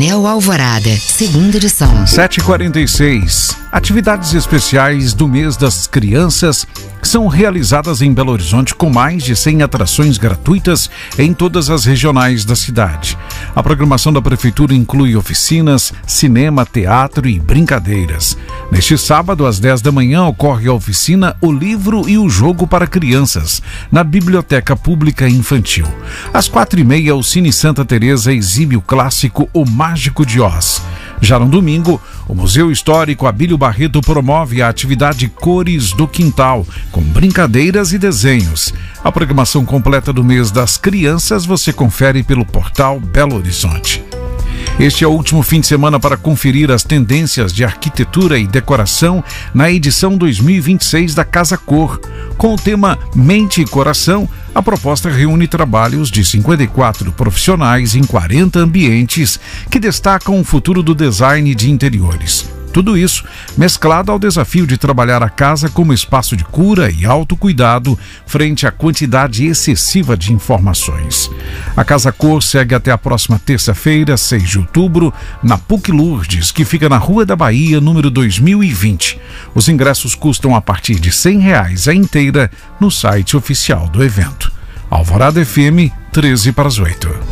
Anel Alvorada, segunda edição. 7h46. Atividades especiais do mês das crianças são realizadas em Belo Horizonte com mais de 100 atrações gratuitas em todas as regionais da cidade. A programação da Prefeitura inclui oficinas, cinema, teatro e brincadeiras. Neste sábado, às 10 da manhã, ocorre a oficina O Livro e o Jogo para Crianças, na Biblioteca Pública Infantil. Às 4h30, o Cine Santa Teresa exibe o clássico O Mágico de Oz. Já no domingo, o Museu Histórico Abílio Barreto promove a atividade Cores do Quintal, com brincadeiras e desenhos. A programação completa do mês das crianças você confere pelo portal Belo Horizonte. Este é o último fim de semana para conferir as tendências de arquitetura e decoração na edição 2026 da Casa Cor. Com o tema Mente e Coração, a proposta reúne trabalhos de 54 profissionais em 40 ambientes que destacam o futuro do design de interiores. Tudo isso mesclado ao desafio de trabalhar a casa como espaço de cura e autocuidado frente à quantidade excessiva de informações. A Casa Cor segue até a próxima terça-feira, 6 de outubro, na PUC Lourdes, que fica na Rua da Bahia, número 2020. Os ingressos custam a partir de R$100 a inteira no site oficial do evento. Alvorada FM, 7:13.